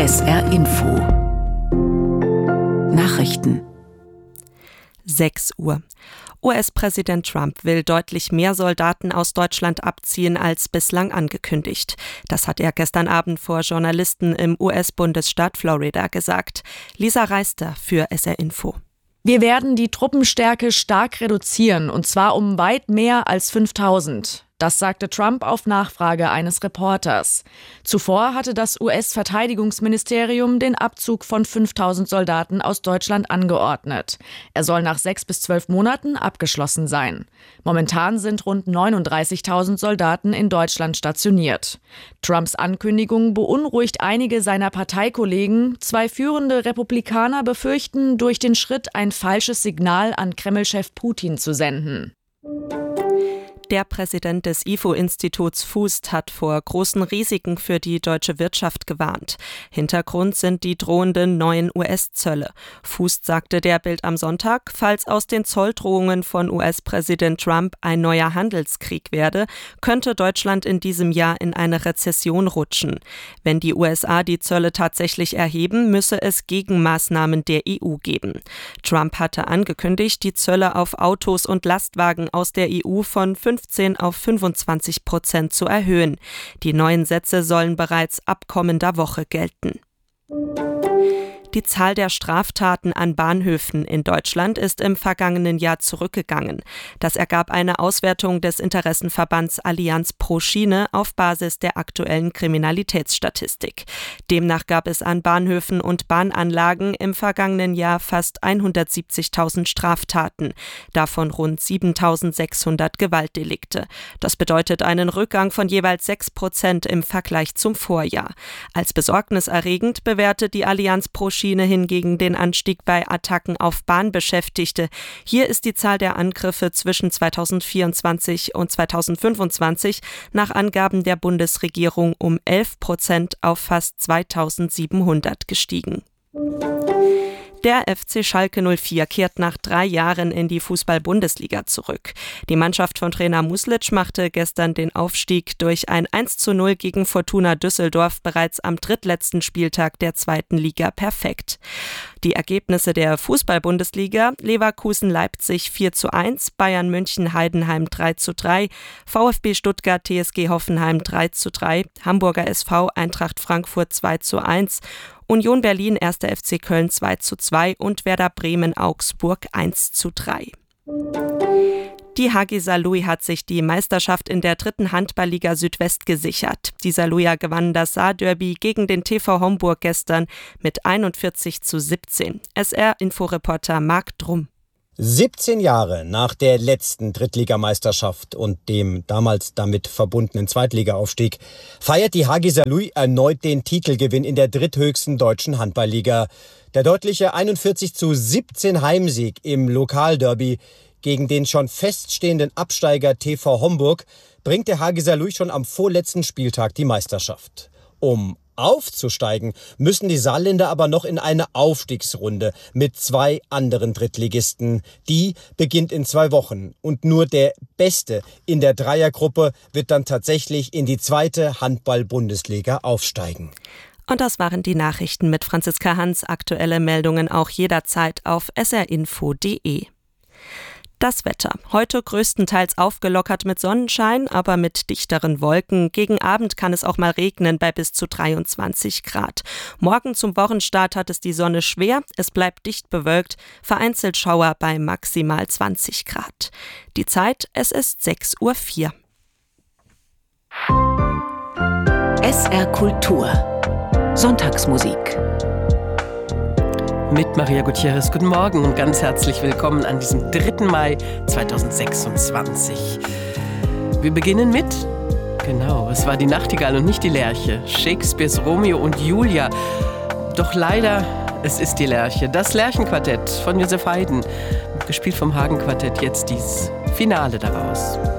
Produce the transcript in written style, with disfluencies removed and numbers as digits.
SR Info Nachrichten 6 Uhr. US-Präsident Trump will deutlich mehr Soldaten aus Deutschland abziehen als bislang angekündigt. Das hat er gestern Abend vor Journalisten im US-Bundesstaat Florida gesagt. Lisa Reister für SR Info. Wir werden die Truppenstärke stark reduzieren, und zwar um weit mehr als 5.000. Das sagte Trump auf Nachfrage eines Reporters. Zuvor hatte das US-Verteidigungsministerium den Abzug von 5.000 Soldaten aus Deutschland angeordnet. Er soll nach 6 bis 12 Monaten abgeschlossen sein. Momentan sind rund 39.000 Soldaten in Deutschland stationiert. Trumps Ankündigung beunruhigt einige seiner Parteikollegen. 2 führende Republikaner befürchten, durch den Schritt ein falsches Signal an Kreml-Chef Putin zu senden. Der Präsident des IFO-Instituts Fußt hat vor großen Risiken für die deutsche Wirtschaft gewarnt. Hintergrund sind die drohenden neuen US-Zölle. Fußt sagte der Bild am Sonntag, falls aus den Zolldrohungen von US-Präsident Trump ein neuer Handelskrieg werde, könnte Deutschland in diesem Jahr in eine Rezession rutschen. Wenn die USA die Zölle tatsächlich erheben, müsse es Gegenmaßnahmen der EU geben. Trump hatte angekündigt, die Zölle auf Autos und Lastwagen aus der EU von 15% auf 25% zu erhöhen. Die neuen Sätze sollen bereits ab kommender Woche gelten. Die Zahl der Straftaten an Bahnhöfen in Deutschland ist im vergangenen Jahr zurückgegangen. Das ergab eine Auswertung des Interessenverbands Allianz pro Schiene auf Basis der aktuellen Kriminalitätsstatistik. Demnach gab es an Bahnhöfen und Bahnanlagen im vergangenen Jahr fast 170.000 Straftaten, davon rund 7.600 Gewaltdelikte. Das bedeutet einen Rückgang von jeweils 6% im Vergleich zum Vorjahr. Als besorgniserregend bewertet die Allianz pro Schiene hingegen den Anstieg bei Attacken auf Bahnbeschäftigte. Hier ist die Zahl der Angriffe zwischen 2024 und 2025 nach Angaben der Bundesregierung um 11% auf fast 2.700 gestiegen. Der FC Schalke 04 kehrt nach 3 Jahren in die Fußball-Bundesliga zurück. Die Mannschaft von Trainer Muslic machte gestern den Aufstieg durch ein 1:0 gegen Fortuna Düsseldorf bereits am drittletzten Spieltag der 2. Liga perfekt. Die Ergebnisse der Fußball-Bundesliga: Leverkusen-Leipzig 4:1, Bayern München-Heidenheim 3:3, VfB Stuttgart TSG Hoffenheim 3:3, Hamburger SV Eintracht Frankfurt 2:1, Union Berlin 1. FC Köln 2:2 und Werder Bremen Augsburg 1:3. Die HG Saarlouis hat sich die Meisterschaft in der 3. Handball-Liga Südwest gesichert. Die Saarlouier gewannen das Saarderby gegen den TV Homburg gestern mit 41:17. SR-Inforeporter Marc Drum. 17 Jahre nach der letzten Drittligameisterschaft und dem damals damit verbundenen Zweitligaaufstieg feiert die HG Saarlouis erneut den Titelgewinn in der dritthöchsten deutschen Handballliga. Der deutliche 41:17 Heimsieg im Lokalderby gegen den schon feststehenden Absteiger TV Homburg bringt der HG Saarlouis schon am vorletzten Spieltag die Meisterschaft. Um aufzusteigen, müssen die Saarländer aber noch in eine Aufstiegsrunde mit 2 anderen Drittligisten. Die beginnt in 2 Wochen und nur der Beste in der Dreiergruppe wird dann tatsächlich in die 2. Handball-Bundesliga aufsteigen. Und das waren die Nachrichten mit Franziska Hans. Aktuelle Meldungen auch jederzeit auf srinfo.de. Das Wetter. Heute größtenteils aufgelockert mit Sonnenschein, aber mit dichteren Wolken. Gegen Abend kann es auch mal regnen bei bis zu 23 Grad. Morgen zum Wochenstart hat es die Sonne schwer. Es bleibt dicht bewölkt. Vereinzelt Schauer bei maximal 20 Grad. Die Zeit, es ist 6:04 Uhr. SR Kultur Sonntagsmusik Mit Maria Gutierrez. Guten Morgen und ganz herzlich willkommen an diesem 3. Mai 2026. Wir beginnen mit, es war die Nachtigall und nicht die Lerche. Shakespeares Romeo und Julia. Doch leider, es ist die Lerche. Das Lerchenquartett von Josef Haydn, gespielt vom Hagen-Quartett. Jetzt dies Finale daraus.